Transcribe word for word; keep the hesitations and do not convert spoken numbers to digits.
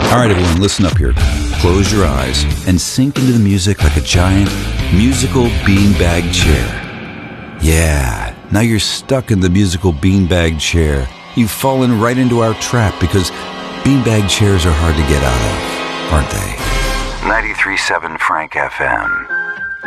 All right, everyone, listen up here. Close your eyes and sink into the music like a giant musical beanbag chair. Yeah, now you're stuck in the musical beanbag chair. You've fallen right into our trap because beanbag chairs are hard to get out of, aren't they? ninety-three point seven Frank F M.